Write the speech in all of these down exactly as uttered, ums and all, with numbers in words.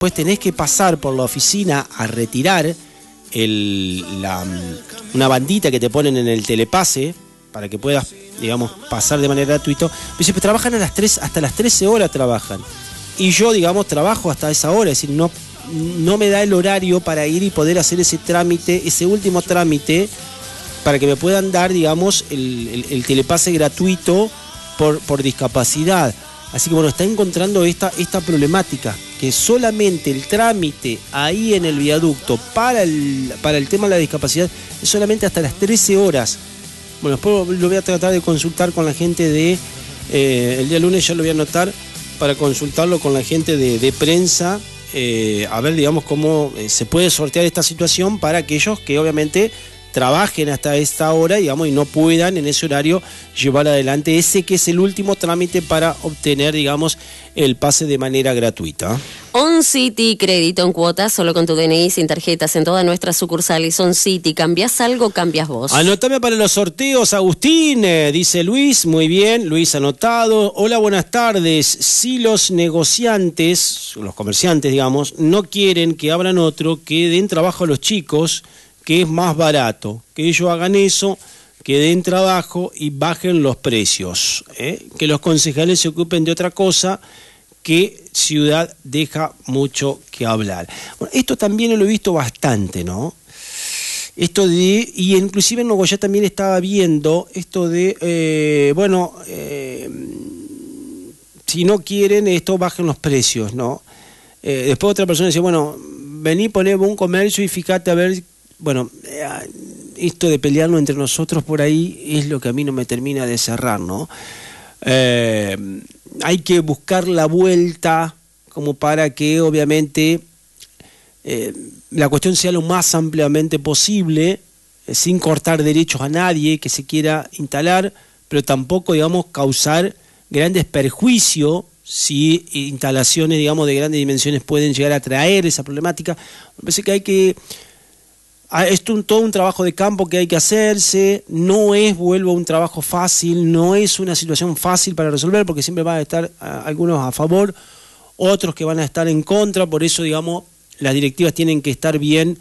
después tenés que pasar por la oficina a retirar el, la, una bandita que te ponen en el telepase para que puedas, digamos, pasar de manera gratuita. Dice, pues trabajan a las tres, hasta las trece horas trabajan. Y yo, digamos, trabajo hasta esa hora, es decir, no, no me da el horario para ir y poder hacer ese trámite, ese último trámite, para que me puedan dar, digamos, el, el, el telepase gratuito por, por discapacidad. Así que bueno, está encontrando esta, esta problemática, que solamente el trámite ahí en el viaducto para el, para el tema de la discapacidad es solamente hasta las trece horas. Bueno, después lo voy a tratar de consultar con la gente de, eh, el día lunes ya lo voy a anotar, para consultarlo con la gente de, de prensa, eh, a ver, digamos, cómo eh, se puede sortear esta situación para aquellos que obviamente trabajen hasta esta hora, digamos, y no puedan en ese horario llevar adelante ese que es el último trámite para obtener, digamos, el pase de manera gratuita. On City, crédito en cuotas, solo con tu D N I, sin tarjetas, en todas nuestras sucursales. On City, ¿cambias algo? Cambias vos. Anotame para los sorteos, Agustín, eh, dice Luis. Muy bien, Luis anotado. Hola, buenas tardes. Si los negociantes, los comerciantes, digamos, no quieren que abran otro, que den trabajo a los chicos, que es más barato, que ellos hagan eso, que den trabajo y bajen los precios, ¿eh? Que los concejales se ocupen de otra cosa, que Ciudad deja mucho que hablar. Bueno, esto también lo he visto bastante, ¿no? Esto de, y inclusive en Nogoyá también estaba viendo esto de, eh, bueno, eh, si no quieren esto, bajen los precios, ¿no? Eh, después otra persona dice, bueno, vení, ponemos un comercio y fíjate a ver. Bueno, esto de pelearlo entre nosotros por ahí es lo que a mí no me termina de cerrar, ¿no? Eh, hay que buscar la vuelta como para que obviamente eh, la cuestión sea lo más ampliamente posible, eh, sin cortar derechos a nadie que se quiera instalar, pero tampoco, digamos, causar grandes perjuicios si instalaciones, digamos, de grandes dimensiones pueden llegar a traer esa problemática. Me parece que hay que... Esto es un, todo un trabajo de campo que hay que hacerse, no es, vuelvo, un trabajo fácil, no es una situación fácil para resolver, porque siempre van a estar a, algunos a favor, otros que van a estar en contra, por eso, digamos, las directivas tienen que estar bien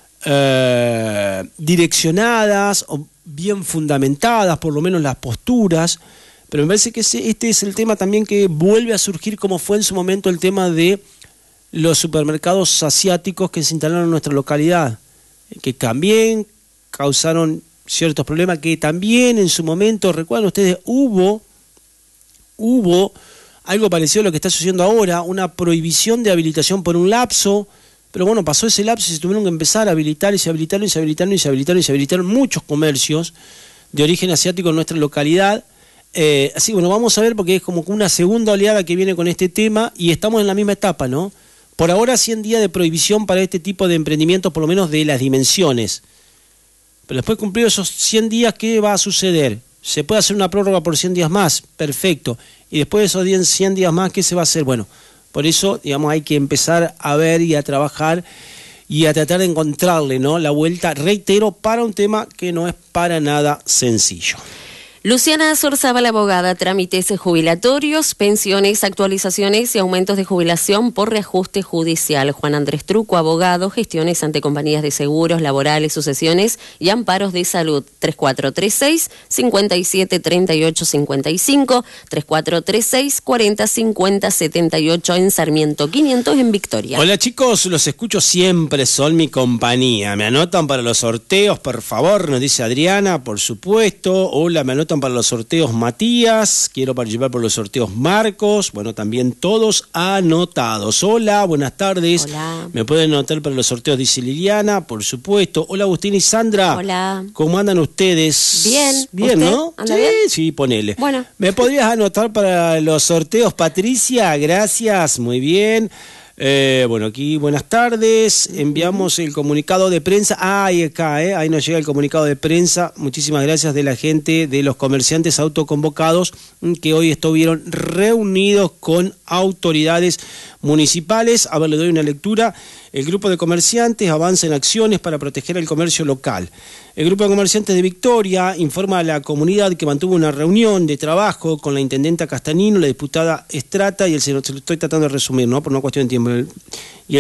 eh, direccionadas, o bien fundamentadas, por lo menos las posturas, pero me parece que ese, este es el tema también que vuelve a surgir, como fue en su momento el tema de los supermercados asiáticos que se instalaron en nuestra localidad, que también causaron ciertos problemas, que también en su momento, recuerdan ustedes, hubo, hubo algo parecido a lo que está sucediendo ahora, una prohibición de habilitación por un lapso, pero bueno, pasó ese lapso y se tuvieron que empezar a habilitar, y se habilitaron, y se habilitaron, y se habilitaron, y se habilitaron muchos comercios de origen asiático en nuestra localidad. Eh, así, bueno, vamos a ver, porque es como una segunda oleada que viene con este tema, y estamos en la misma etapa, ¿no? Por ahora cien días de prohibición para este tipo de emprendimientos, por lo menos de las dimensiones. Pero después de cumplir esos cien días, ¿qué va a suceder? ¿Se puede hacer una prórroga por cien días más? Perfecto. Y después de esos cien días más, ¿qué se va a hacer? Bueno, por eso, digamos, hay que empezar a ver y a trabajar y a tratar de encontrarle, ¿no?, la vuelta, reitero, para un tema que no es para nada sencillo. Luciana Sorzábal, abogada, trámites jubilatorios, pensiones, actualizaciones y aumentos de jubilación por reajuste judicial. Juan Andrés Truco, abogado, gestiones ante compañías de seguros, laborales, sucesiones y amparos de salud. tres cuatro tres seis, cinco siete tres ocho cinco cinco, tres cuatro tres seis, cuatro cero cinco cero siete ocho en Sarmiento quinientos en Victoria. Hola chicos, los escucho siempre, son mi compañía. ¿Me anotan para los sorteos, por favor? Nos dice Adriana, por supuesto. Hola, me anotan para los sorteos Matías, quiero participar por los sorteos Marcos, bueno, también todos anotados. Hola, buenas tardes. Hola. Me pueden anotar para los sorteos, dice Liliana, por supuesto. Hola, Agustín y Sandra. Hola. ¿Cómo andan ustedes? Bien. Bien, ¿usted? ¿no? ¿Anda sí, bien? sí, ponele. Bueno. ¿Me podrías anotar para los sorteos, Patricia? Gracias, muy bien. Eh, bueno, aquí buenas tardes, enviamos el comunicado de prensa, ah, ahí acá, eh, ahí nos llega el comunicado de prensa, muchísimas gracias de la gente, de los comerciantes autoconvocados que hoy estuvieron reunidos con autoridades municipales. A ver, le doy una lectura. El grupo de comerciantes avanza en acciones para proteger el comercio local. El grupo de comerciantes de Victoria informa a la comunidad que mantuvo una reunión de trabajo con la intendenta Castanino, la diputada Estrata y el señor, se lo estoy tratando de resumir, ¿no?, por una cuestión de tiempo, me-